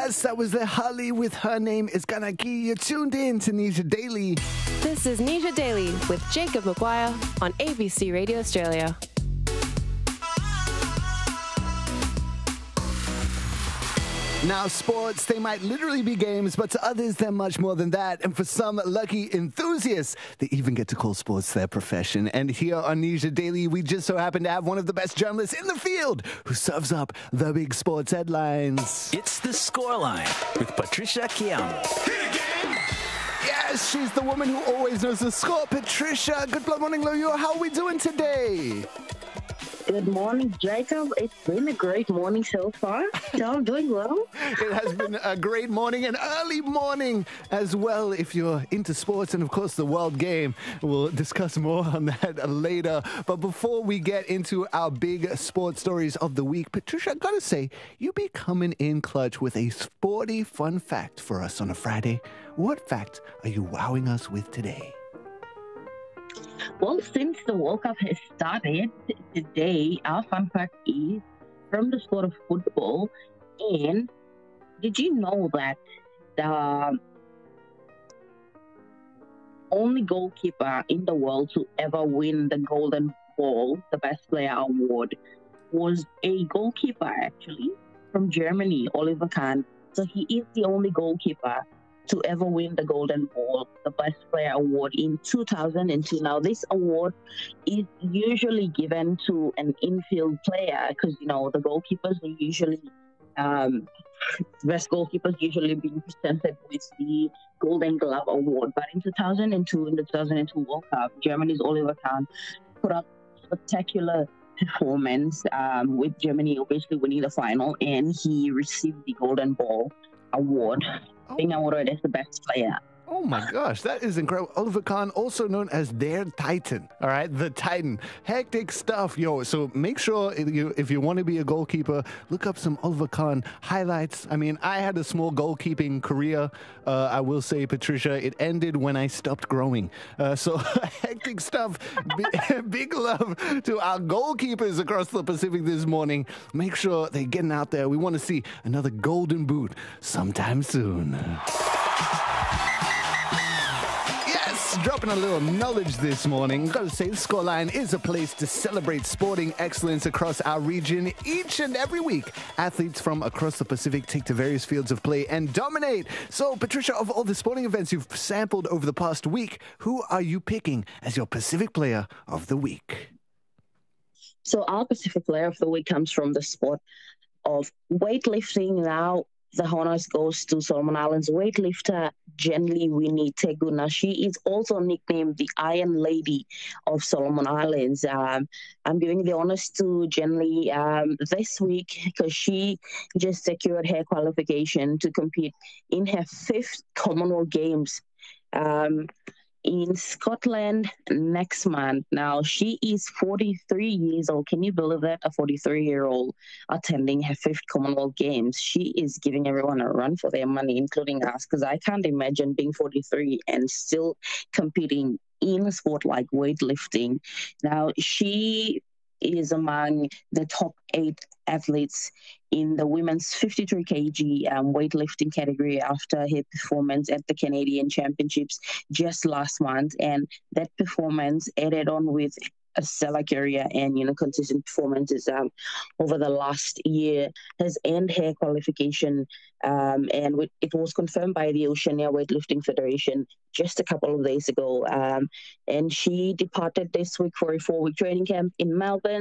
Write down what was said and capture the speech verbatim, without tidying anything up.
Yes, that was the Holly with Her Name is Ganaki. You're tuned in to Nisha Daily. This is Nisha Daily with Jacob Maguire on A B C Radio Australia. Now, sports, they might literally be games, but to others, they're much more than that. And for some lucky enthusiasts, they even get to call sports their profession. And here on Nisha Daily, we just so happen to have one of the best journalists in the field who serves up the big sports headlines. It's The Scoreline with Patricia Kiam. Yes, she's the woman who always knows the score. Patricia, good morning, Loyo. How are we doing today? Good morning, Jacob. It's been a great morning so far. So I'm doing well. It has been a great morning, an early morning as well if you're into sports and, of course, the World Game. We'll discuss more on that later. But before we get into our big sports stories of the week, Patricia, I've got to say, you be coming in clutch with a sporty fun fact for us on a Friday. What fact are you wowing us with today? Well, since the World Cup has started today, our fun fact is from the sport of football. And did you know that the only goalkeeper in the world to ever win the Golden Ball, the Best Player Award, was a goalkeeper actually from Germany, Oliver Kahn. So he is the only goalkeeper to ever win the Golden Ball, the Best Player Award in two thousand two. Now, this award is usually given to an infield player because, you know, the goalkeepers are usually, um, best goalkeepers usually being presented with the Golden Glove Award. But in two thousand two, in the two thousand two World Cup, Germany's Oliver Kahn put up spectacular performance um, with Germany obviously winning the final, and he received the Golden Ball Award, being awarded as the best player. Oh my gosh, that is incredible. Oliver Kahn, also known as their Titan, all right? The Titan. Hectic stuff, yo. So make sure if you, if you want to be a goalkeeper, look up some Oliver Kahn highlights. I mean, I had a small goalkeeping career. Uh, I will say, Patricia, it ended when I stopped growing. Uh, so hectic stuff. Big, big love to our goalkeepers across the Pacific this morning. Make sure they're getting out there. We want to see another golden boot sometime soon. Dropping a little knowledge this morning. Gotta say, the Scoreline is a place to celebrate sporting excellence across our region each and every week. Athletes from across the Pacific take to various fields of play and dominate. So, Patricia, of all the sporting events you've sampled over the past week, who are you picking as your Pacific Player of the Week? So, our Pacific Player of the Week comes from the sport of weightlifting. Now, the honors goes to Solomon Islands weightlifter Jenly Winnie Teguna. She is also nicknamed the Iron Lady of Solomon Islands. Um, I'm giving the honors to Jenly um, this week because she just secured her qualification to compete in her fifth Commonwealth Games um, in Scotland next month. Now, she is forty-three years old. Can you believe that? A forty-three-year-old attending her fifth Commonwealth Games. She is giving everyone a run for their money, including us, because I can't imagine being forty-three and still competing in a sport like weightlifting. Now, she is among the top eight athletes in the women's fifty-three kilogram um, weightlifting category after her performance at the Canadian Championships just last month. And that performance added on with a stellar career and, you know, consistent performances um, over the last year has earned her qualification. Um, and it was confirmed by the Oceania Weightlifting Federation just a couple of days ago. Um, and she departed this week for a four-week training camp in Melbourne.